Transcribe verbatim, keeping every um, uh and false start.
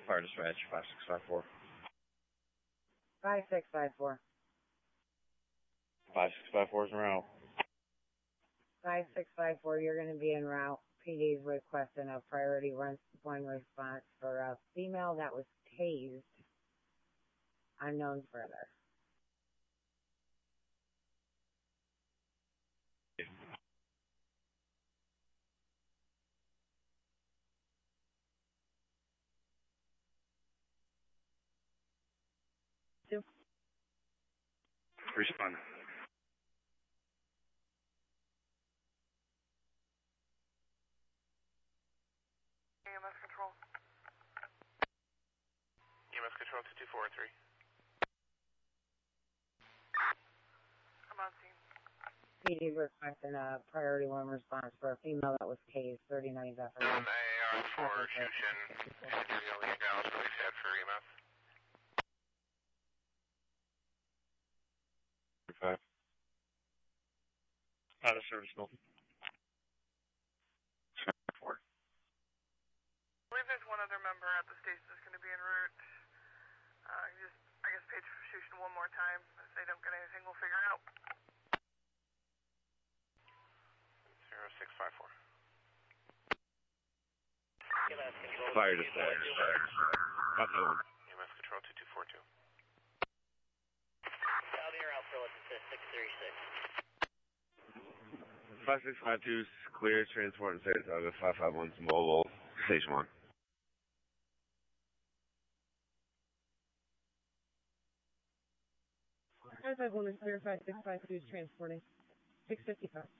Fire dispatch, five six five four. five six five four. five six five four is en route. five six five four, you're going to be en route. P D's requesting a priority run one response for a female that was tased. Unknown further. Respond. E M S control. E M S control two two four three. I'm on scene. P D's requesting a priority one response for a female that was tased. thirty-nine Zephyr. On A R for Shushin and you're yelling at Dallas Police Head for E M S. Five. Out of service, Milton. Four. I believe there's one other member at the station that's going to be en route. Uh, just, I guess, page Shushin one more time. If they don't get anything, we'll figure it out. zero six five four. Fire dispatch. Not that one. E M S control two two four two. South Air Alpha, it's six three six. five six five two, clear, transport and Saratoga, five five one to mobile, station one. five five one is clear, five six five two is transporting. six fifty-five.